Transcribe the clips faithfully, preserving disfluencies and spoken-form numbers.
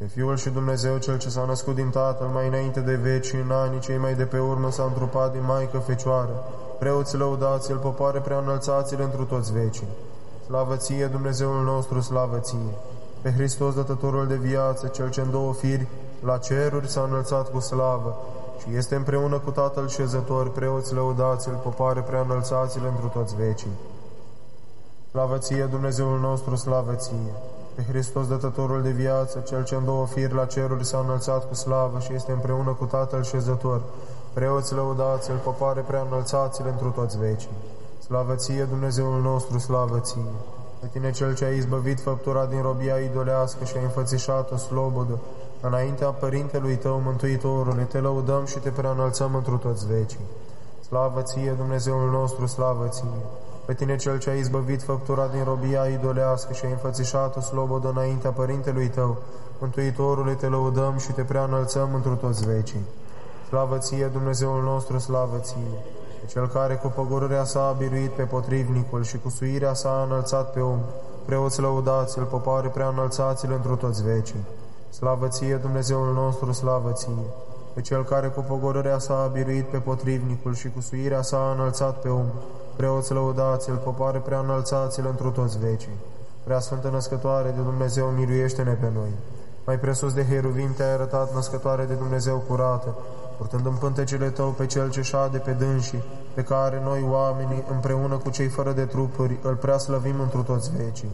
Pe Fiul și Dumnezeu, Cel ce s-a născut din Tatăl mai înainte de veci și în anii cei mai de pe urmă s-a întrupat din Maică Fecioară, preoți lăudați-L, popoare prea înălțați-L întru toți vecii. Slavă ție, Dumnezeul nostru, slavă ție! Pe Hristos, dătătorul de viață, Cel ce în două firi la ceruri s-a înălțat cu slavă și este împreună cu Tatăl șezător, preoți lăudați-L, popoare prea înălțați-L întru toți vecii. Slavă ție, Dumnezeul nostru, slavă ție! Pe Hristos, dătătorul de viață, Cel ce în două firi la ceruri s-a înălțat cu slavă și este împreună cu Tatăl șezător, preoți lăudați-L, popoare prea înălțați-L întru toți vecii. Slavă ție, Dumnezeul nostru, slavă ție! Pe tine, Cel ce ai izbăvit făptura din robia idolească și ai înfățișat-o slobodă, înaintea Părintelui tău, Mântuitorule, te lăudăm și te prea înălțăm întru toți vecii. Slavă ție, Dumnezeul nostru, slavă ție! Pe tine, Cel ce ai izbăvit făptura din robia idolească și ai înfățișat-o slobodă înaintea Părintelui tău, Mântuitorule, te lăudăm și te prea înălțăm întru toți vecii. Slavă ție, Dumnezeul nostru, slavă ție! Pe Cel care cu pogorârea sa a biruit pe potrivnicul și cu suirea sa a înălțat pe om, preoți lăudați-L, popoare prea înălțați-L întru toți vecii. Slavă ție, Dumnezeul nostru, slavă ție! Pe Cel care cu pogorârea sa a biruit pe potrivnicul și cu suirea sa a înălțat pe om, preoți lăudați-L, popoare prea înălțați-L întru toți vecii. Prea Sfântă Născătoare de Dumnezeu, miluiește-ne pe noi! Mai presus de heruvim te-ai arătat, Născătoare de Dumnezeu curată, purtând în pântecele tău pe Cel ce șade pe dânsii, pe care noi, oamenii, împreună cu cei fără de trupuri, îl prea slăvim întru toți vecii.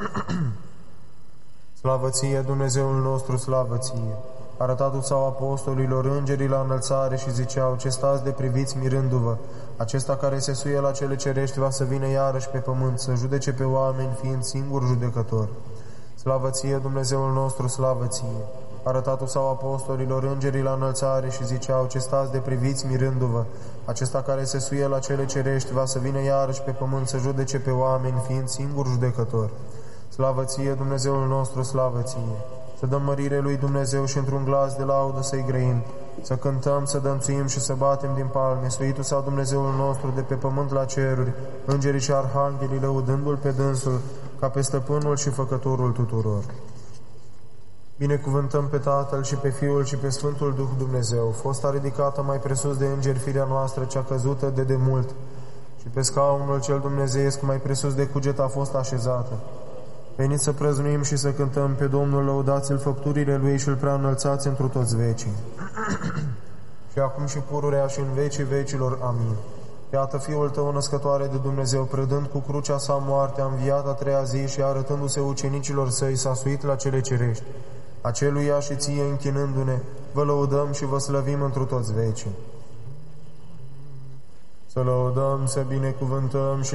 Slavă ție, Dumnezeul nostru, slavă ție! Arătatul sau apostolilor, îngerii la înălțare și ziceau: ce stați de priviți mirându-vă? Acesta care se suie la cele cerești va să vină iarăși pe pământ, să judece pe oameni, fiind singur judecător. Slavă ție, Dumnezeul nostru, slavă ție! Arătatul sau apostolilor, îngerii la înălțare și ziceau: ce stați de priviți mirându-vă? Acesta care se suie la cele cerești va să vină iarăși pe pământ, să judece pe oameni, fiind singur judecător. Slavă ție, Dumnezeul nostru, slavă ție! Să dăm mărire lui Dumnezeu și într-un glas de laudă să-i grăim, să cântăm, să dănțuim și să batem din palme, suitul sau Dumnezeul nostru de pe pământ la ceruri, îngerii și arhanghelii lăudându-L pe dânsul, ca pe stăpânul și făcătorul tuturor. Binecuvântăm pe Tatăl și pe Fiul și pe Sfântul Duh Dumnezeu, fosta ridicată mai presus de îngeri firea noastră, cea căzută de demult, și pe scaunul cel dumnezeiesc mai presus de cuget a fost așezată. Veniți să prăznuim și să cântăm pe Domnul, lăudați-L făpturile Lui și Îl prea înălțați întru toți vecii. Și acum și pururea și în vecii vecilor. Amin. Iată Fiul Tău, Născătoare de Dumnezeu, prădând cu crucea sa moartea, a înviat a treia zi și arătându-se ucenicilor Săi, s-a suit la cele cerești. Aceluia și ție închinându-ne, vă lăudăm și vă slăvim întru toți vecii. Să lăudăm, să binecuvântăm și